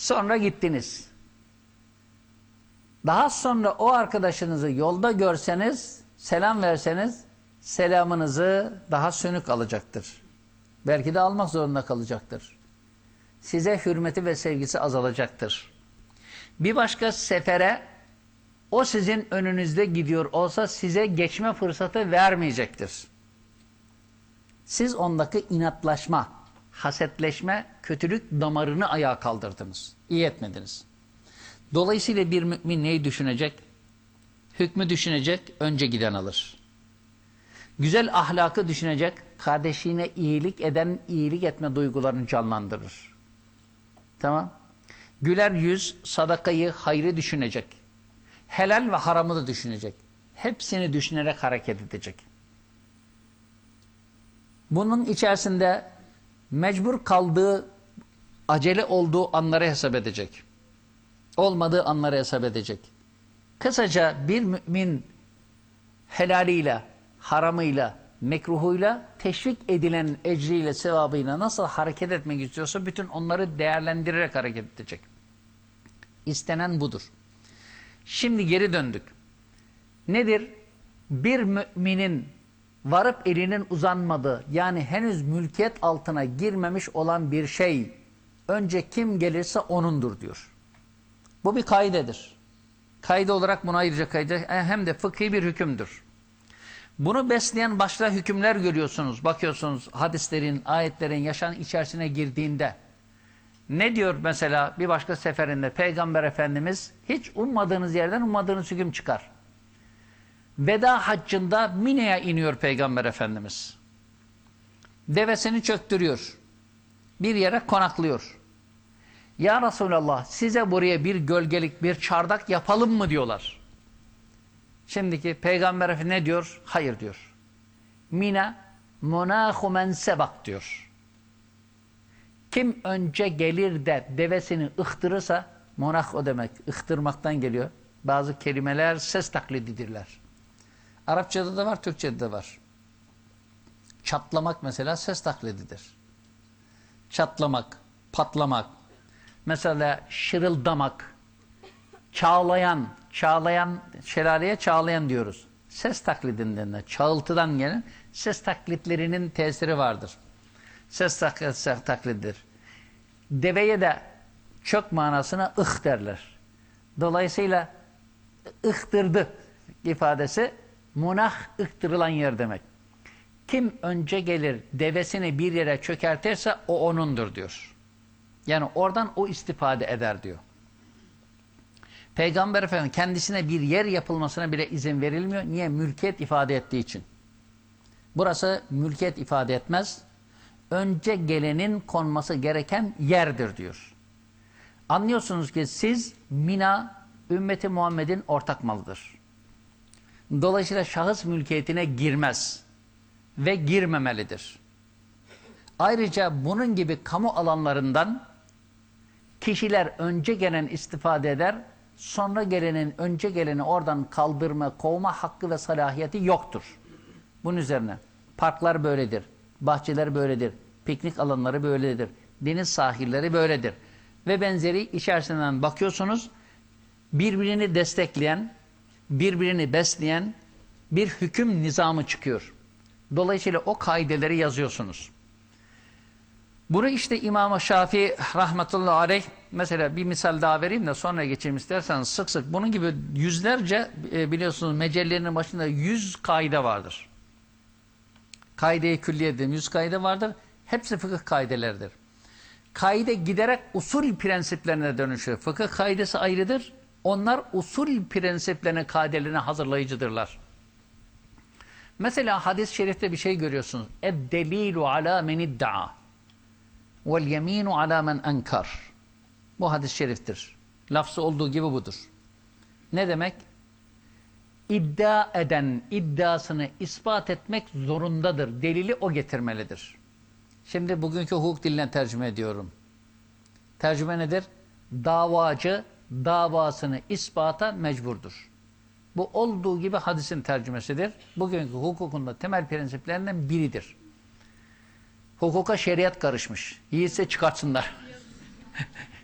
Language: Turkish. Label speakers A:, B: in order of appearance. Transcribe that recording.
A: Sonra gittiniz. Daha sonra o arkadaşınızı yolda görseniz, selam verseniz, selamınızı daha sönük alacaktır. Belki de almak zorunda kalacaktır. Size hürmeti ve sevgisi azalacaktır. Bir başka sefere o sizin önünüzde gidiyor olsa size geçme fırsatı vermeyecektir. Siz ondaki inatlaşma, hasetleşme, kötülük damarını ayağa kaldırdınız. İyi etmediniz. Dolayısıyla bir mümin neyi düşünecek? Hükmü düşünecek, önce giden alır. Güzel ahlakı düşünecek, kardeşine iyilik eden, iyilik etme duygularını canlandırır. Tamam. Güler yüz, sadakayı, hayrı düşünecek. Helal ve haramı da düşünecek. Hepsini düşünerek hareket edecek. Bunun içerisinde mecbur kaldığı, acele olduğu anları hesap edecek. Olmadığı anları hesap edecek. Kısaca bir mümin helaliyle, haramıyla, mekruhuyla, teşvik edilen ecriyle, sevabıyla nasıl hareket etmek istiyorsa bütün onları değerlendirerek hareket edecek. İstenen budur. Şimdi geri döndük. Nedir? Bir müminin varıp elinin uzanmadığı, yani henüz mülkiyet altına girmemiş olan bir şey, önce kim gelirse onundur diyor. Bu bir kaidedir. Kaide olarak buna ayrıca kaide, hem de fıkhi bir hükümdür. Bunu besleyen başka hükümler görüyorsunuz. Bakıyorsunuz hadislerin, ayetlerin yaşam içerisine girdiğinde. Ne diyor mesela bir başka seferinde Peygamber Efendimiz? Hiç ummadığınız yerden ummadığınız hüküm çıkar. Veda haccında Mine'ye iniyor Peygamber Efendimiz. Devesini çöktürüyor. Bir yere konaklıyor. Ya Resulallah, size buraya bir gölgelik, bir çardak yapalım mı diyorlar. Şimdiki Peygamber Efendimiz ne diyor? Hayır diyor. Mina monâhu men sebak diyor. Kim önce gelir de devesini ıhtırırsa, monah o demek, ıhtırmaktan geliyor. Bazı kelimeler ses taklididirler. Arapçada da var, Türkçede de var. Çatlamak mesela ses taklididir. Çatlamak, patlamak. Mesela şırıldamak, çağlayan, şelaleye çağlayan diyoruz. Ses taklidinden, çağıltıdan gelen ses taklitlerinin tesiri vardır. Ses taklididir. Deveye de çök manasına ıh derler. Dolayısıyla ıhtırdı ifadesi munah, ıhtırılan yer demek. Kim önce gelir devesini bir yere çökertirse o onundur diyor. Yani oradan o istifade eder diyor. Peygamber Efendimiz kendisine bir yer yapılmasına bile izin verilmiyor. Niye? Mülkiyet ifade ettiği için. Burası mülkiyet ifade etmez. Önce gelenin konması gereken yerdir diyor. Anlıyorsunuz ki siz Mina ümmeti Muhammed'in ortak malıdır. Dolayısıyla şahıs mülkiyetine girmez ve girmemelidir. Ayrıca bunun gibi kamu alanlarından kişiler önce gelen istifade eder, sonra gelenin önce geleni oradan kaldırma, kovma hakkı ve salahiyeti yoktur. Bunun üzerine parklar böyledir, bahçeler böyledir, piknik alanları böyledir, deniz sahilleri böyledir ve benzeri içerisinden bakıyorsunuz, birbirini destekleyen, birbirini besleyen bir hüküm nizamı çıkıyor. Dolayısıyla o kaideleri yazıyorsunuz. Bunu işte İmam-ı Şafii rahmetullahi aleyh, mesela bir misal daha vereyim de sonra geçeyim isterseniz, sık sık bunun gibi yüzlerce biliyorsunuz mecellenin başında 100 kaide vardır. Kaide-i külliye dediğim 100 kaide vardır. Hepsi fıkıh kaideleridir. Kaide giderek usul prensiplerine dönüşür. Fıkıh kaidesi ayrıdır. Onlar usul prensiplerine, kaidelerine hazırlayıcıdırlar. Mesela hadis-i şerifte bir şey görüyorsunuz. Ed-delilu ala men idda'a vel yeminu ala men enkar. Bu hadis-i şeriftir. Lafzı olduğu gibi budur. Ne demek? İddia eden iddiasını ispat etmek zorundadır. Delili o getirmelidir. Şimdi bugünkü hukuk diline tercüme ediyorum. Tercüme nedir? Davacı davasını ispata mecburdur. Bu olduğu gibi hadisin tercümesidir. Bugünkü hukukunda temel prensiplerinden biridir. Hukuka şeriat karışmış. Yiğitse çıkartsınlar.